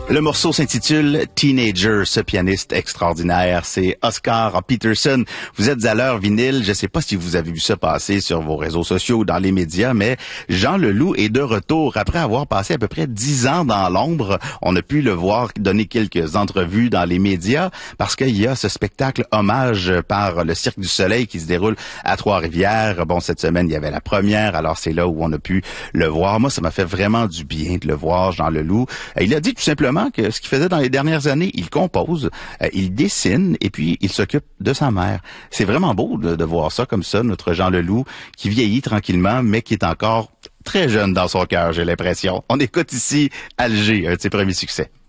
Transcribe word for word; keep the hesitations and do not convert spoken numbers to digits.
Le morceau s'intitule Teenager, ce pianiste extraordinaire, c'est Oscar Peterson. Vous êtes à l'heure vinyle, je ne sais pas si vous avez vu ça passer sur vos réseaux sociaux ou dans les médias, mais Jean Leloup est de retour. Après avoir passé à peu près dix ans dans l'ombre, on a pu le voir donner quelques entrevues dans les médias parce qu'il y a ce spectacle hommage par le Cirque du Soleil qui se déroule à Trois-Rivières. Bon, cette semaine, il y avait la première, alors c'est là où on a pu le voir. Moi, ça m'a fait vraiment du bien de le voir, Jean Leloup. Il a dit tout simplement que ce qu'il faisait dans les dernières années, il compose, euh, il dessine et puis il s'occupe de sa mère. C'est vraiment beau de, de voir ça comme ça, notre Jean Leloup qui vieillit tranquillement, mais qui est encore très jeune dans son cœur, j'ai l'impression. On écoute ici Alger, un de ses premiers succès.